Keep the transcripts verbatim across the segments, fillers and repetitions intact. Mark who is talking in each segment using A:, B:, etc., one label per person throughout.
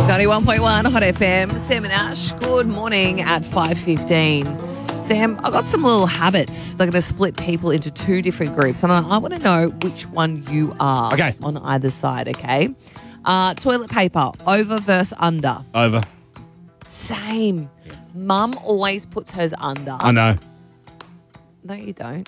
A: ninety-one point one Hot F M. Sam and Ash, good morning at five fifteen. Sam, I've got some little habits that are going to split people into two different groups, and I, I want to know which one you are
B: Okay.
A: on either side, okay? Uh, toilet paper, over versus under.
B: Over.
A: Same. Mum always puts hers under.
B: I know.
A: No, you don't.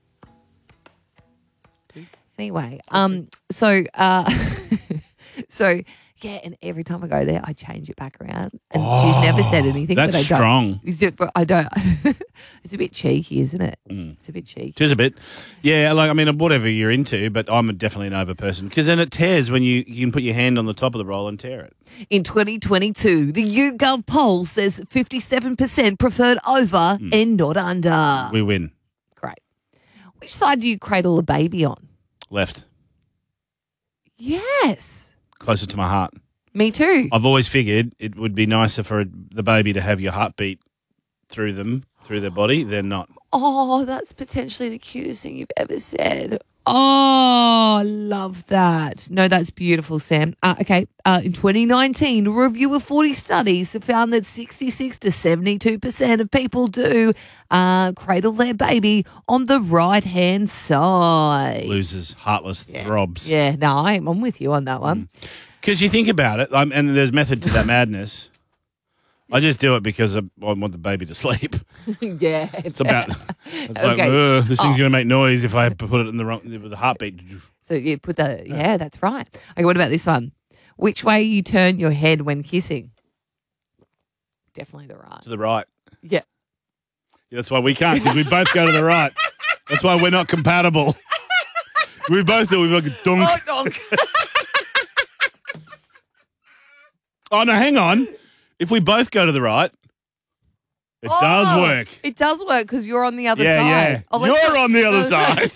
A: Anyway, um, so, uh, so yeah, and every time I go there, I change it back around, and
B: Oh,
A: she's never said anything.
B: that's
A: but I
B: strong.
A: Don't. It's just- but I don't. It's a bit cheeky, isn't it?
B: Mm.
A: It's a bit cheeky.
B: Just a bit. Yeah, like, I mean, whatever you're into, but I'm definitely an over person. Because then it tears when you, you can put your hand on the top of the roll and tear it.
A: In twenty twenty-two, the YouGov poll says fifty-seven percent preferred over
B: Mm.
A: and not under.
B: We win.
A: Great. Which side do you cradle a baby on?
B: Left.
A: Yes.
B: Closer to my heart.
A: Me too.
B: I've always figured it would be nicer for the baby to have your heartbeat through them, through their body, than not.
A: Oh, that's potentially the cutest thing you've ever said. Oh, love that. No, that's beautiful, Sam. Uh, okay, uh, in twenty nineteen, a review of forty studies found that sixty-six to seventy-two percent of people do uh, cradle their baby on the right-hand side.
B: Losers, heartless throbs.
A: Yeah, no, I'm, I'm with you on that one.
B: Because you think about it, um, and there's method to that madness. I just do it because I, I want the baby to sleep.
A: Yeah.
B: It's about, it's like,
A: Okay.
B: "Ugh, this thing's
A: Oh.
B: going to make noise if I put it in the wrong, with the heartbeat.
A: So you put the, yeah, that's right. Okay, what about this one? Which way you turn your head when kissing? Definitely the right.
B: To the right.
A: Yeah.
B: Yeah, that's why we can't, because we both go to the right. That's why we're not compatible. We both do. We've got a dunk.
A: Oh, donk.
B: Oh, no, hang on. If we both go to the right, it
A: Oh,
B: does work.
A: It does work because you're on the other
B: Yeah,
A: side.
B: yeah.
A: Oh, let's
B: You're
A: not-
B: on the other side.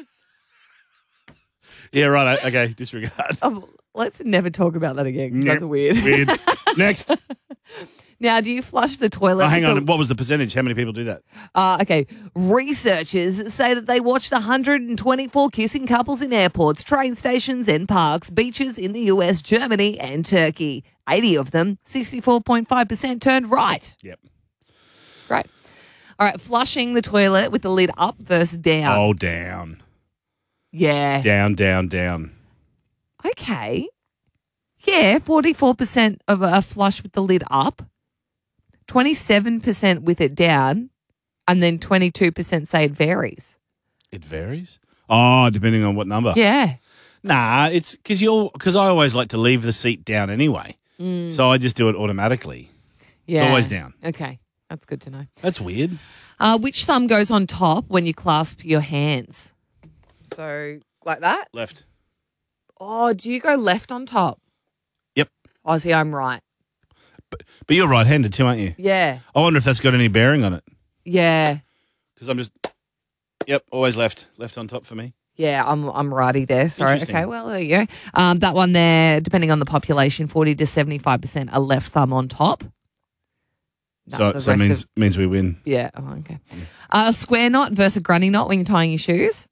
B: Yeah, right. Okay, disregard.
A: Oh, let's never talk about that again. 'Cause
B: Yep,
A: That's weird.
B: Weird. Next.
A: Now, do you flush the toilet?
B: Oh, hang
A: with
B: on. What was the percentage? How many people do that?
A: the- Uh, okay. Researchers say that they watched one hundred twenty-four kissing couples in airports, train stations and parks, beaches in the U S, Germany and Turkey. eighty of them, sixty-four point five percent turned right.
B: Yep.
A: Great. All right. Flushing the toilet with the lid up versus down.
B: Oh, down.
A: Yeah.
B: Down, down, down.
A: Okay. Yeah, forty-four percent of a flush with the lid up, twenty-seven percent with it down, and then twenty-two percent say it varies.
B: It varies? Oh, depending on what number.
A: Yeah.
B: Nah, it's because you're because I always like to leave the seat down anyway. So I just do it automatically.
A: Yeah.
B: It's always down.
A: Okay. That's good to know.
B: That's weird.
A: Uh, which thumb goes on top when you clasp your hands? So, like that?
B: Left.
A: Oh, do you go left on top?
B: Yep.
A: Oh, see, I'm right.
B: But, but you're right-handed too, aren't you?
A: Yeah.
B: I wonder if that's got any bearing on it.
A: Yeah.
B: Because I'm just, yep, always left. Left on top for me.
A: Yeah, I'm I'm righty there. Sorry.
B: Interesting.
A: Okay, well, there you go. Um, that one there, depending on the population, forty to seventy-five percent are left thumb on top. No,
B: so
A: the
B: so it
A: rest
B: means
A: of-
B: means we win.
A: yeah, oh, okay. Uh, a square knot versus a granny knot when you're tying your shoes.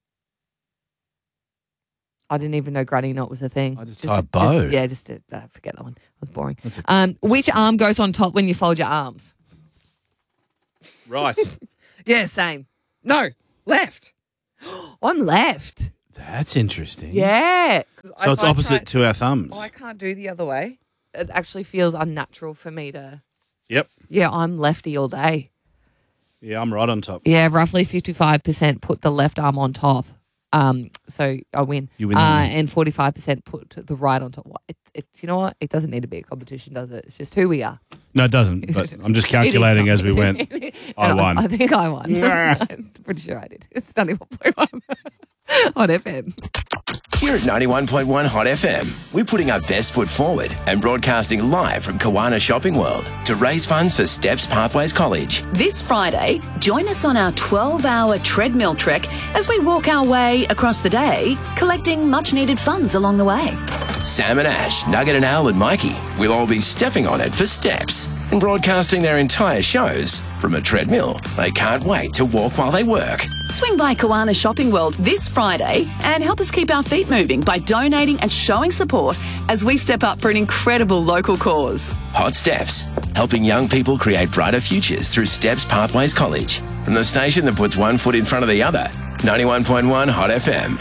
A: I didn't even know granny knot was a thing.
B: I just tie a
A: just-
B: bow.
A: yeah, just to, uh, forget that one. It was boring.
B: That's a-
A: Um, which arm goes on top when you fold your arms?
B: Right.
A: Yeah, same. No, left. I'm left.
B: That's interesting.
A: Yeah. 'Cause
B: So
A: if
B: it's
A: I
B: opposite
A: try-
B: to our thumbs.
A: Oh, I can't do the other way. It actually feels unnatural for me to.
B: Yep.
A: Yeah, I'm lefty all day.
B: Yeah, I'm right on top.
A: Yeah, roughly fifty-five percent put the left arm on top. Um, so I win.
B: You win,
A: Uh,
B: you win.
A: and forty-five percent put the right on top. What- It, it, you know what? It doesn't need to be a competition, does it? It's just who we are.
B: No, it doesn't. But I'm just
A: It is
B: calculating
A: not.
B: as we went. I
A: And
B: won.
A: I think I won.
B: Yeah.
A: I'm pretty sure I did. It's ninety-one point one on F M.
C: Here at ninety-one point one Hot F M, we're putting our best foot forward and broadcasting live from Kiwana Shopping World to raise funds for Steps Pathways College.
D: This Friday, join us on our twelve-hour treadmill trek as we walk our way across the day, collecting much-needed funds along the way.
C: Sam and Ash, Nugget and Al and Mikey will all be stepping on it for Steps. and broadcasting their entire shows from a treadmill they can't wait to walk while they work.
D: Swing by Kiwana Shopping World this Friday and help us keep our feet moving by donating and showing support as we step up for an incredible local cause.
C: Hot Steps, helping young people create brighter futures through Steps Pathways College. From the station that puts one foot in front of the other, ninety-one point one Hot F M.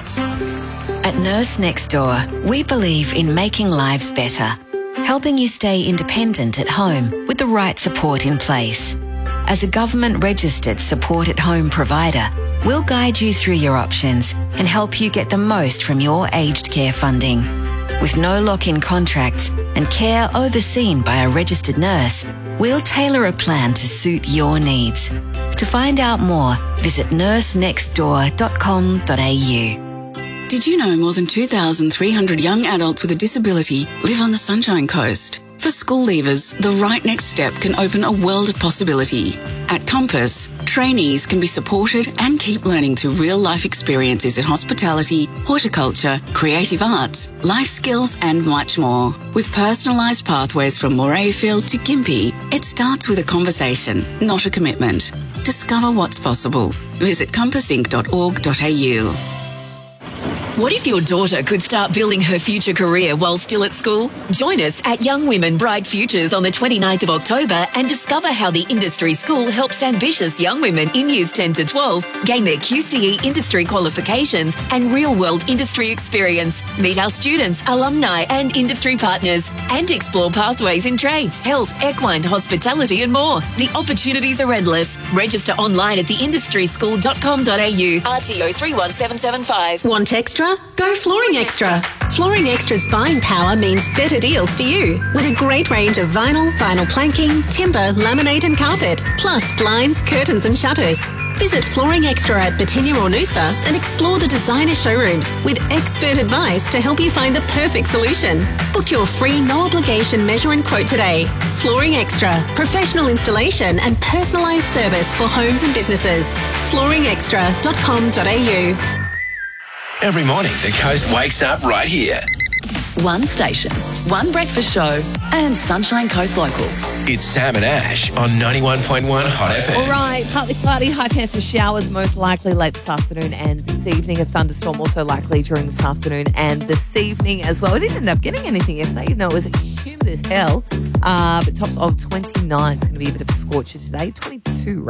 E: At Nurse Next Door, we believe in making lives better, helping you stay independent at home with the right support in place. As a government-registered support-at-home provider, we'll guide you through your options and help you get the most from your aged care funding. With no lock-in contracts and care overseen by a registered nurse, we'll tailor a plan to suit your needs. To find out more, visit nurse next door dot com dot a u.
F: Did you know more than two thousand three hundred young adults with a disability live on the Sunshine Coast? For school leavers, the right next step can open a world of possibility. At Compass, trainees can be supported and keep learning through real-life experiences in hospitality, horticulture, creative arts, life skills and much more. With personalised pathways from Morayfield to Gympie, it starts with a conversation, not a commitment. Discover what's possible. Visit compass inc dot org dot a u.
G: What if your daughter could start building her future career while still at school? Join us at Young Women Bright Futures on the twenty-ninth of October and discover how the industry school helps ambitious young women in years ten to twelve gain their Q C E industry qualifications and real-world industry experience. Meet our students, alumni and industry partners and explore pathways in trades, health, equine, hospitality and more. The opportunities are endless. Register online at the industry school dot com dot a u. R T O three one seven seven five.
H: Want extra? Go Flooring Extra. Flooring Extra's buying power means better deals for you. With a great range of vinyl, vinyl planking, timber, laminate and carpet, plus blinds, curtains and shutters. Visit Flooring Extra at Batinia or Noosa and explore the designer showrooms with expert advice to help you find the perfect solution. Book your free no-obligation measure and quote today. Flooring Extra. Professional installation and personalised service for homes and businesses. flooring extra dot com dot a u.
C: Every morning, the coast wakes up right here.
D: One station, one breakfast show and Sunshine Coast locals.
C: It's Sam and Ash on ninety-one point one Hot F M.
A: All right, partly cloudy, high chance of showers most likely late this afternoon and this evening. A thunderstorm also likely during this afternoon and this evening as well. We didn't end up getting anything yesterday, even though it was humid as hell. Uh, but tops of twenty-nine. It's going to be a bit of a scorcher today. twenty-two, right?